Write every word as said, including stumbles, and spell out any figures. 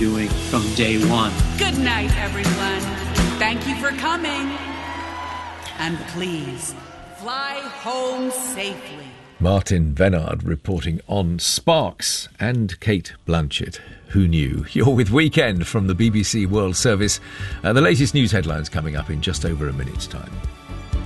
doing from day one. Good night, everyone. Thank you for coming. And please, fly home safely. Martin Vennard reporting on Sparks and Kate Blanchett. Who knew? You're with Weekend from the B B C World Service. Uh, the latest news headlines coming up in just over a minute's time.